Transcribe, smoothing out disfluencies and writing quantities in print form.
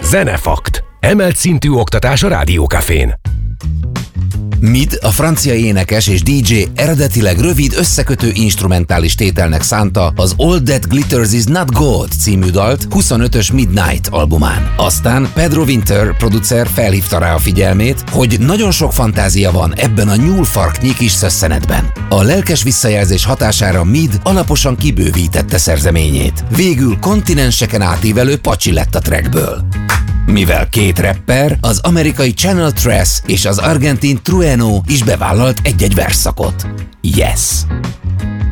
Zenefakt. Emelt szintű oktatás a Rádiókafén. Mid, a francia énekes és DJ eredetileg rövid összekötő instrumentális tételnek szánta az All That Glitters Is Not Gold című dalt 25-ös Midnight albumán. Aztán Pedro Winter producer felhívta rá a figyelmét, hogy nagyon sok fantázia van ebben a nyúlfarknyi kis szösszenetben. A lelkes visszajelzés hatására Mid alaposan kibővítette szerzeményét. Végül kontinenseken átívelő pacsi lett a trackből. Mivel két rapper, az amerikai Channel Tres és az argentin Trueno is bevállalt egy-egy versszakot. Yes!